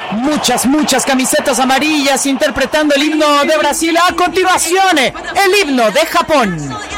Muchas camisetas amarillas interpretando el himno de Brasil. A continuación, el himno de Japón.